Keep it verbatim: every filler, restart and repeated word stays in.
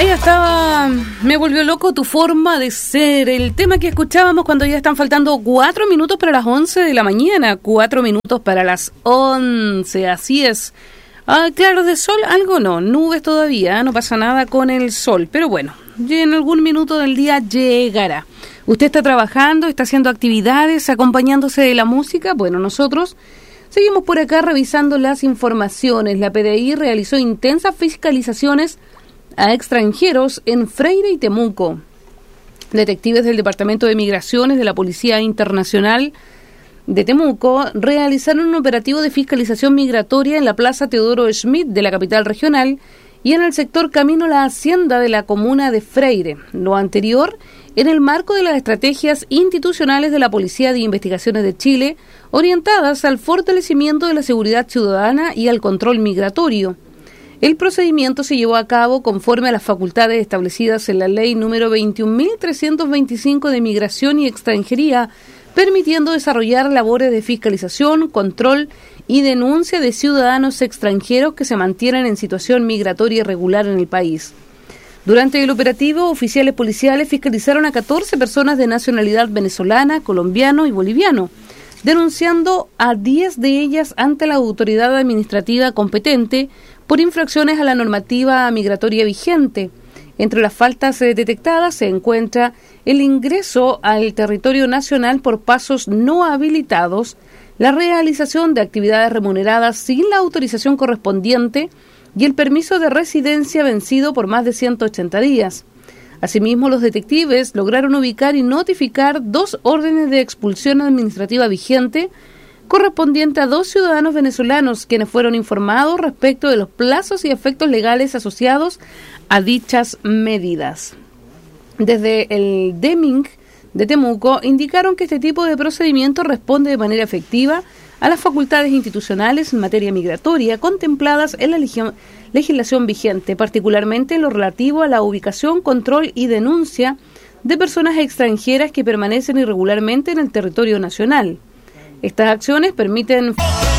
Ahí estaba, me volvió loco tu forma de ser, el tema que escuchábamos cuando ya están faltando cuatro minutos para las once de la mañana, cuatro minutos para las once, así es. Ah, claro, de sol algo no, nubes todavía, no pasa nada con el sol, pero bueno, en algún minuto del día llegará. ¿Usted está trabajando, está haciendo actividades, acompañándose de la música? Bueno, nosotros seguimos por acá revisando las informaciones. La P D I realizó intensas fiscalizaciones a extranjeros en Freire y Temuco. Detectives del Departamento de Migraciones de la Policía Internacional de Temuco realizaron un operativo de fiscalización migratoria en la Plaza Teodoro Schmidt de la capital regional y en el sector Camino La Hacienda de la comuna de Freire. Lo anterior en el marco de las estrategias institucionales de la Policía de Investigaciones de Chile, orientadas al fortalecimiento de la seguridad ciudadana y al control migratorio. El procedimiento se llevó a cabo conforme a las facultades establecidas en la ley número veintiún mil trescientos veinticinco de Migración y Extranjería, permitiendo desarrollar labores de fiscalización, control y denuncia de ciudadanos extranjeros que se mantienen en situación migratoria irregular en el país. Durante el operativo, oficiales policiales fiscalizaron a catorce personas de nacionalidad venezolana, colombiano y boliviano, denunciando a diez de ellas ante la autoridad administrativa competente por infracciones a la normativa migratoria vigente. Entre las faltas detectadas se encuentra el ingreso al territorio nacional por pasos no habilitados, la realización de actividades remuneradas sin la autorización correspondiente y el permiso de residencia vencido por más de ciento ochenta días. Asimismo, los detectives lograron ubicar y notificar dos órdenes de expulsión administrativa vigente correspondiente a dos ciudadanos venezolanos, quienes fueron informados respecto de los plazos y efectos legales asociados a dichas medidas. Desde el D E M I N C de Temuco indicaron que este tipo de procedimiento responde de manera efectiva a las facultades institucionales en materia migratoria contempladas en la legio- legislación vigente, particularmente en lo relativo a la ubicación, control y denuncia de personas extranjeras que permanecen irregularmente en el territorio nacional. Estas acciones permiten